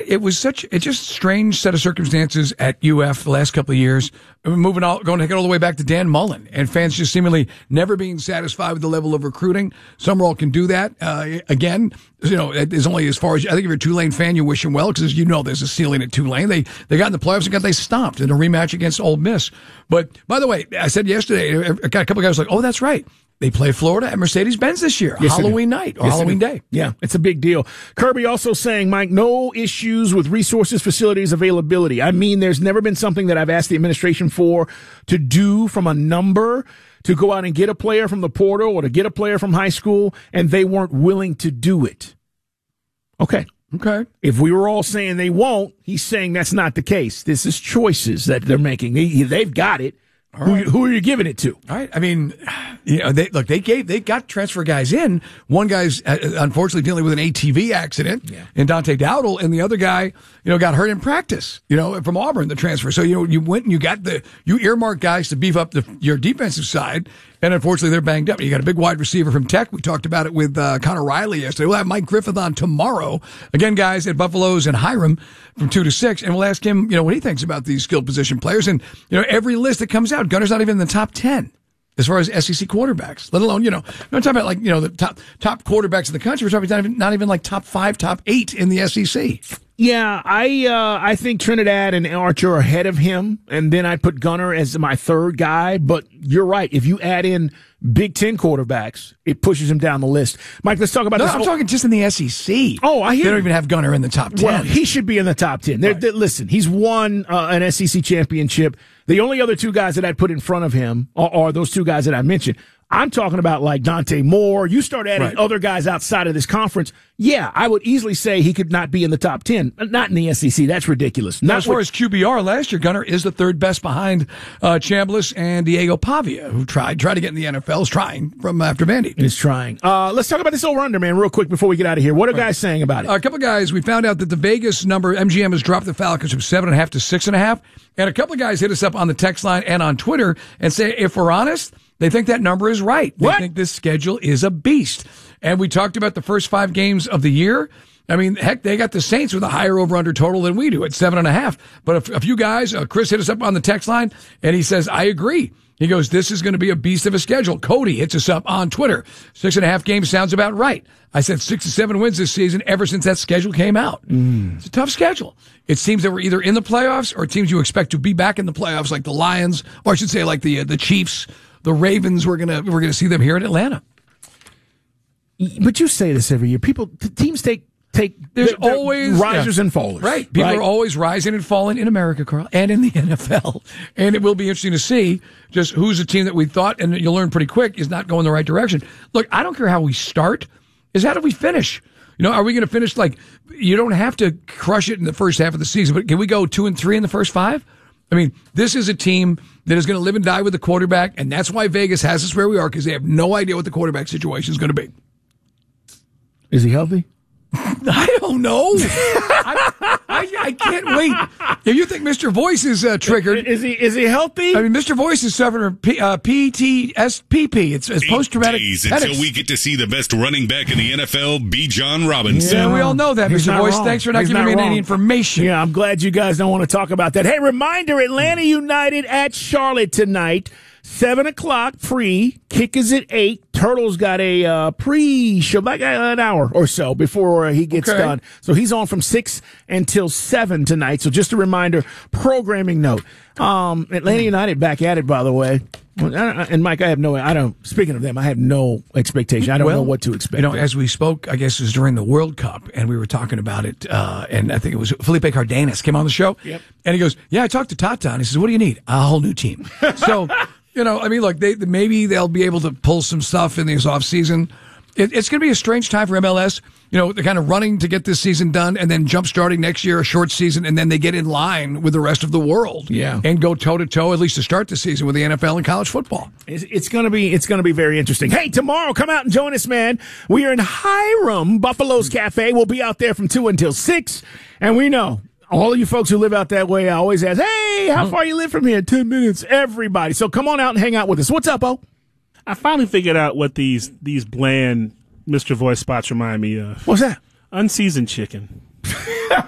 It was it's just a strange set of circumstances at UF the last couple of years. Moving all, going to get all the way back to Dan Mullen, and fans just seemingly never being satisfied with the level of recruiting. Summerall can do that. Again, it's only as far as, I think if you're a Tulane fan, you wish him well, because there's a ceiling at Tulane. They got in the playoffs and they stomped in a rematch against Ole Miss. But by the way, I said yesterday, I got a couple of guys like, oh, that's right. They play Florida at Mercedes-Benz this year, yes, Halloween night or Halloween day. Yeah, it's a big deal. Kirby also saying, Mike, no issues with resources, facilities, availability. I mean, there's never been something that I've asked the administration for to do from a number to go out and get a player from the portal or to get a player from high school, and they weren't willing to do it. Okay. If we were all saying they won't, he's saying that's not the case. This is choices that they're making. They've got it. Right. Who are you giving it to? All right. I mean, they got transfer guys in. One guy's unfortunately dealing with an ATV accident in Dante Dowdle, and the other guy, got hurt in practice, from Auburn, the transfer. So, you went and you earmarked guys to beef up your defensive side. And unfortunately, they're banged up. You got a big wide receiver from Tech. We talked about it with Connor Riley yesterday. We'll have Mike Griffith on tomorrow. Again, guys, at Buffalo's and Hiram from 2 to 6. And we'll ask him, what he thinks about these skilled position players. And, every list that comes out, Gunner's not even in the top 10 as far as SEC quarterbacks, let alone, we're not talking about the top quarterbacks in the country. We're talking not even like top 5, top 8 in the SEC. Yeah, I think Trinidad and Archer are ahead of him, and then I put Gunner as my third guy. But you're right. If you add in Big Ten quarterbacks, it pushes him down the list. Mike, let's talk about this. I'm talking just in the SEC. Oh, I hear they don't even have Gunner in the top 10. Well, he should be in the top 10. Right. Listen, he's won an SEC championship. The only other two guys that I'd put in front of him are those two guys that I mentioned. I'm talking about like Dante Moore. You start adding other guys outside of this conference. Yeah, I would easily say he could not be in the top 10. Not in the SEC. That's ridiculous. As far as QBR last year, Gunner is the third best behind Chambliss and Diego Pavia, who tried to get in the NFL. Is trying from after Vandy. He's trying. Let's talk about this over-under, man, real quick before we get out of here. What are guys saying about it? A couple of guys, we found out that the Vegas number, MGM has dropped the Falcons from 7.5 to 6.5. And a couple of guys hit us up on the text line and on Twitter and say, if we're honest, they think that number is right. They think this schedule is a beast. And we talked about the first 5 games of the year. I mean, heck, they got the Saints with a higher over-under total than we do at 7.5. But a few guys, Chris hit us up on the text line, and he says, I agree. He goes, this is going to be a beast of a schedule. Cody hits us up on Twitter. 6.5 games sounds about right. I said 6 to 7 wins this season ever since that schedule came out. It's a tough schedule. It seems that we're either in the playoffs or teams you expect to be back in the playoffs, like the Lions, or I should say like the Chiefs, the Ravens. We're gonna see them here in Atlanta. But you say this every year. Teams take. There's always risers and fallers. Right. People are always rising and falling in America, Carl, and in the NFL. And it will be interesting to see just who's a team that we thought, and you'll learn pretty quick, is not going the right direction. Look, I don't care how we start, is how do we finish? Are we going to finish you don't have to crush it in the first half of the season, but can we go 2 and 3 in the first 5? I mean, this is a team that is going to live and die with the quarterback, and that's why Vegas has us where we are, because they have no idea what the quarterback situation is going to be. Is he healthy? I don't know. I can't wait. If you think Mr. Voice is triggered, is he healthy? I mean, Mr. Voice is suffering from PTSD. It's post-traumatic until we get to see the best running back in the NFL, Bijan Robinson. Yeah, we all know that, Mr. Voice. Wrong. Thanks for not giving me any information. Yeah, I'm glad you guys don't want to talk about that. Hey, reminder: Atlanta United at Charlotte tonight. 7 o'clock pre. Kick is at 8. Turtle's got a pre-show, like an hour or so before he gets done. So he's on from 6 until 7 tonight. So just a reminder, programming note. Atlanta United back at it, by the way. And Mike, speaking of them, I have no expectation. I don't know what to expect. As we spoke, I guess it was during the World Cup, and we were talking about it, and I think it was Felipe Cardenas came on the show. Yep. And he goes, yeah, I talked to Tata, and he says, what do you need? A whole new team. So, look, maybe they'll be able to pull some stuff in this offseason. It's going to be a strange time for MLS. They're kind of running to get this season done and then jump starting next year, a short season, and then they get in line with the rest of the world. Yeah. And go toe to toe, at least to start the season, with the NFL and college football. It's going to be very interesting. Hey, tomorrow, come out and join us, man. We are in Hiram, Buffalo's Cafe. We'll be out there from 2 until 6. And we know all of you folks who live out that way, I always ask, hey, how far you live from here? 10 minutes, everybody. So come on out and hang out with us. What's up, O? I finally figured out what these bland Mr. Voice spots remind me of. What's that? Unseasoned chicken.